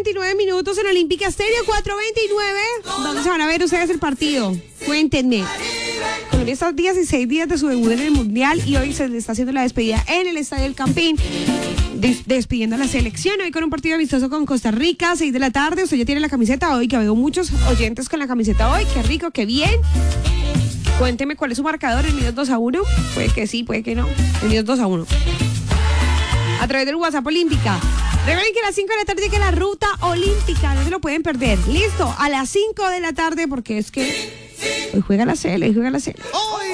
4:29 en Olímpica Estéreo, 4:29. ¿Dónde se van a ver ustedes el partido? Cuéntenme. Colombia está a 16 días de su debut en el Mundial y hoy se le está haciendo la despedida en el Estadio del Campín, despidiendo a la selección. Hoy con un partido amistoso con Costa Rica, 6 de la tarde. Usted ya tiene la camiseta hoy, que veo muchos oyentes con la camiseta hoy. Qué rico, qué bien. Cuénteme cuál es su marcador. ¿El mío es 2-1? Puede que sí, puede que no. El mío es 2-1. A través del WhatsApp Olímpica. Recuerden que a las 5 de la tarde llega la ruta olímpica. No se lo pueden perder. Listo, a las 5 de la tarde, porque es que hoy juega la CL, hoy juega la CL.